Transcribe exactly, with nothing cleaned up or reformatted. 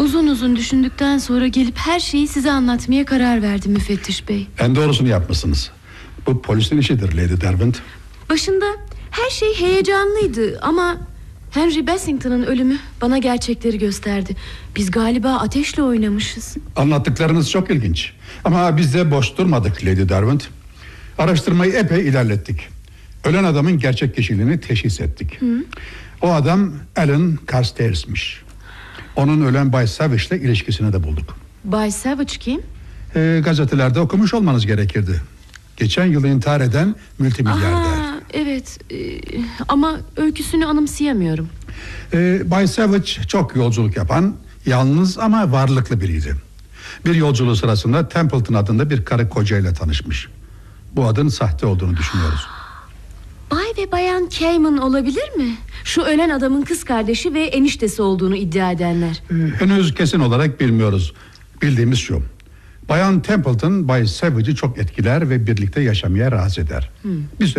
Uzun uzun düşündükten sonra gelip her şeyi size anlatmaya karar verdim müfettiş bey. En doğrusunu yapmışsınız. Bu polisin işidir Lady Derwent. Başında her şey heyecanlıydı ama Henry Bassington'ın ölümü bana gerçekleri gösterdi. Biz galiba ateşle oynamışız. Anlattıklarınız çok ilginç. Ama biz de boş durmadık Lady Derwent. Araştırmayı epey ilerlettik. Ölen adamın gerçek kişiliğini teşhis ettik. Hı. O adam Alan Carstairs'miş. Onun ölen Bay Savage ile ilişkisini de bulduk. Bay Savage kim? Ee, gazetelerde okumuş olmanız gerekirdi. Geçen yıl intihar eden multimilyarder. Aa, evet ee, ama öyküsünü anımsayamıyorum. Ee, Bay Savage çok yolculuk yapan, yalnız ama varlıklı biriydi. Bir yolculuğu sırasında Templeton adında bir karı kocayla tanışmış. Bu adın sahte olduğunu düşünüyoruz. Bay ve bayan Cayman olabilir mi? Şu ölen adamın kız kardeşi ve eniştesi olduğunu iddia edenler. Ee, henüz kesin olarak bilmiyoruz. Bildiğimiz şu: Bayan Templeton Bay Savage'i çok etkiler ve birlikte yaşamaya razı eder. Hmm. Bir süre